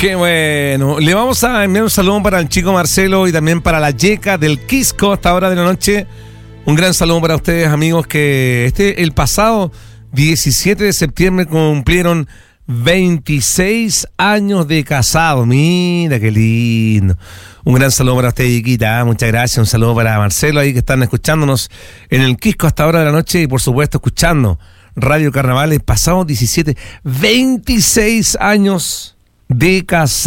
Qué bueno. Le vamos a enviar un saludo para el chico Marcelo y también para la Yeca del Quisco a esta hora de la noche. Un gran saludo para ustedes, amigos, que el pasado 17 de septiembre cumplieron 26 años de casado. Mira qué lindo. Un gran saludo para usted, Yiquita. Muchas gracias. Un saludo para Marcelo ahí que están escuchándonos en el Quisco hasta hora de la noche y por supuesto escuchando Radio Carnaval. El pasado 26 años de casado.